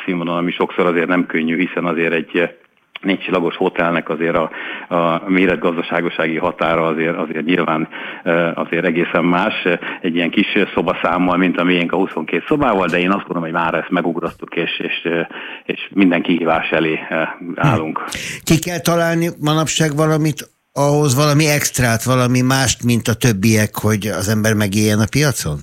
színvonal, ami sokszor azért nem könnyű, hiszen azért egy 4 csillagos hotelnek azért a méretgazdaságosági határa azért nyilván azért egészen más, egy ilyen kis szobaszámmal, mint a miénk a 22 szobával, de én azt gondolom, hogy már ezt megugrottuk, és minden kihívás elé állunk. Ki kell találni manapság valamit, ahhoz valami extrát, valami mást, mint a többiek, hogy az ember megéljen a piacon?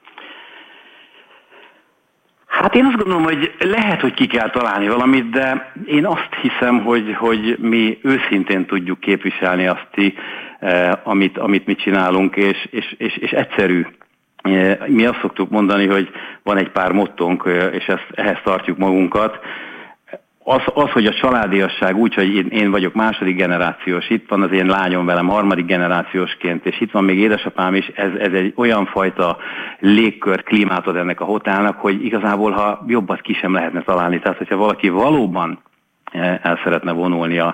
Hát én azt gondolom, hogy lehet, hogy ki kell találni valamit, de én azt hiszem, hogy mi őszintén tudjuk képviselni azt, amit mi csinálunk, és egyszerű. Mi azt szoktuk mondani, hogy van egy pár mottónk, és ehhez tartjuk magunkat. Az, hogy a családiasság úgy, hogy én vagyok második generációs, itt van az én lányom velem harmadik generációsként, és itt van még édesapám is, ez egy olyan fajta légkört, klímát ad ennek a hotelnak, hogy igazából, ha jobbat ki sem lehetne találni. Tehát, hogyha valaki valóban el szeretne vonulni a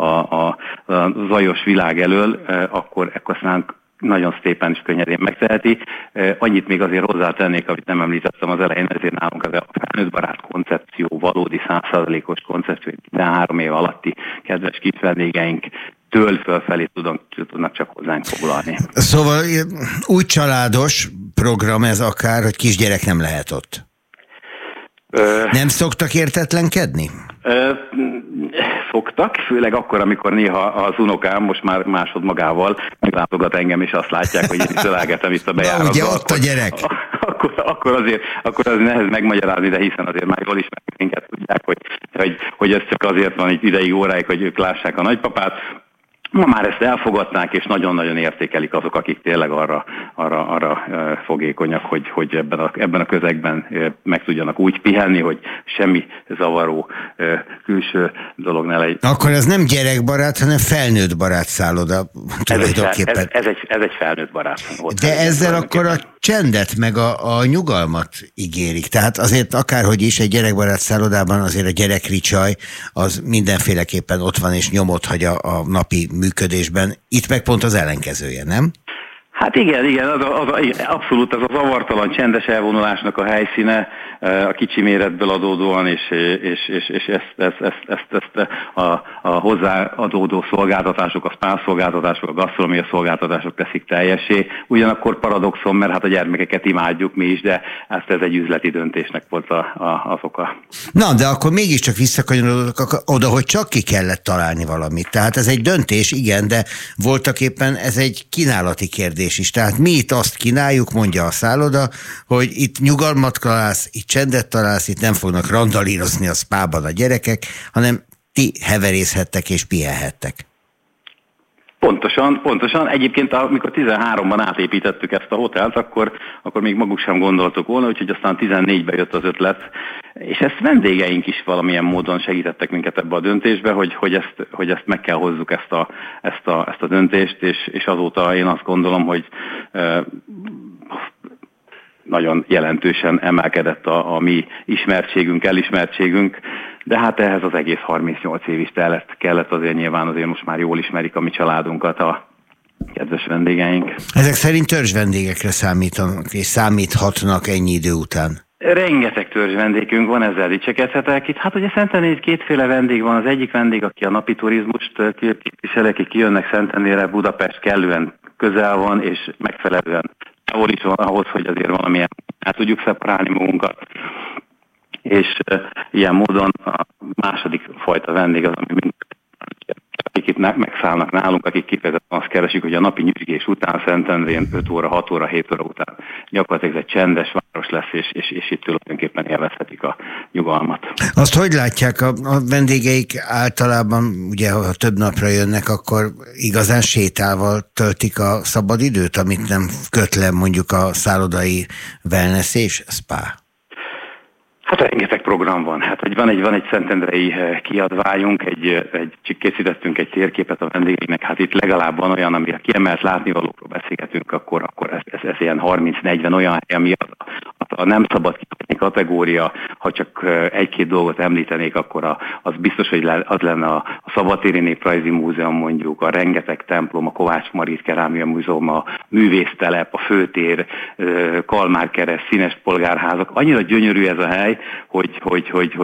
zajos világ elől, akkor aztán nagyon szépen és könnyedén megteheti. Annyit még azért hozzátennék, amit nem említettem az elején, ezért nálunk az a felnőttbarát koncepció, valódi 100%-os koncepció, 13 év alatti kedves kis vendégeink től fölfelé tudnak csak hozzánk foglalni. Szóval úgy családos program ez akár, hogy kisgyerek nem lehet ott. Nem szoktak értetlenkedni? Szoktak, főleg akkor, amikor néha az unokám most már másodmagával meglátogat engem, és azt látják, hogy én is ölelgetem itt a bejáratban. Ugye ott a gyerek. Akkor azért nehéz megmagyarázni, de hiszen azért már jól ismerik minket, tudják, hogy ez csak azért van egy ideig, óráig, hogy ők lássák a nagypapát. Ma már ezt elfogadták, és nagyon-nagyon értékelik azok, akik tényleg arra fogékonyak, hogy ebben a közegben meg tudjanak úgy pihenni, hogy semmi zavaró külső dolog ne legyen. Akkor ez nem gyerekbarát, hanem felnőttbarát szálloda tulajdonképpen. Ez egy felnőttbarát. De ezzel akkor a csendet meg a nyugalmat ígérik. Tehát azért akárhogy is egy gyerekbarát szállodában azért a gyerekricsaj az mindenféleképpen ott van és nyomot hagy a napi működésben. Itt meg pont az ellenkezője, nem? Hát igen, abszolút ez a zavartalan, csendes elvonulásnak a helyszíne, a kicsi méretből adódóan, és ezt a hozzáadódó szolgáltatások, a spa szolgáltatások, a gasztronómia szolgáltatások teszik teljessé. Ugyanakkor paradoxon, mert hát a gyermekeket imádjuk mi is, de ez egy üzleti döntésnek volt az oka. Na, de akkor mégiscsak visszakanyarodok oda, hogy csak ki kellett találni valamit. Tehát ez egy döntés, igen, de voltaképpen ez egy kínálati kérdés is. Tehát mi itt azt kínáljuk, mondja a szálloda, hogy itt nyugalmat találsz, itt csendet találsz, itt nem fognak randalírozni a spában a gyerekek, hanem ti heverészhettek és pihenhettek. Pontosan. Egyébként, amikor 13-ban átépítettük ezt a hotelt, akkor még maguk sem gondoltuk volna, úgyhogy aztán 14-ben jött az ötlet, és ezt vendégeink is valamilyen módon segítettek minket ebbe a döntésbe, hogy ezt meg kell hozzuk ezt a döntést, és azóta én azt gondolom, hogy nagyon jelentősen emelkedett a mi ismertségünk, elismertségünk, de hát ehhez az egész 38 év is kellett azért nyilván, azért most már jól ismerik a mi családunkat a kedves vendégeink. Ezek szerint törzs vendégekre számítanak, és számíthatnak ennyi idő után? Rengeteg törzs vendégünk van, ezzel dicsekedhetek. Itt hát ugye Szentendrén kétféle vendég van. Az egyik vendég, aki a napi turizmust képviseli, akik kijönnek Szentendrére, Budapest kellően közel van, és megfelelően távol is van ahhoz, hogy azért valamilyen el tudjuk szeparálni magunkat. És ilyen módon a második fajta vendég az, ami akik itt megszállnak nálunk, akik kifejezetten azt keresik, hogy a napi nyüzsgés után Szentendrén 5 óra, 6 óra, 7 óra után gyakorlatilag ez egy csendes város lesz, és itt tulajdonképpen élvezhetik a nyugalmat. Azt hogy látják a vendégeik általában, ugye ha több napra jönnek, akkor igazán sétálval töltik a szabadidőt, amit nem köt le mondjuk a szállodai wellness és spa? Hát rengeteg program van. Hát hogy van egy szentendrei kiadványunk, készítettünk egy térképet a vendégeinek, hát itt legalább van olyan, ami a kiemelt látnivalókról beszélgetünk, akkor ez ilyen 30-40 olyan hely, ami a nem szabad kitolni kategória, ha csak egy-két dolgot említenék, akkor az biztos, hogy az lenne a Szabadtéri Néprajzi Múzeum mondjuk, a rengeteg templom, a Kovács Margit Kerámia Múzeum, a művésztelep, a főtér, Kalmár kereszt, színes polgárházak. Annyira gyönyörű ez a hely, hogy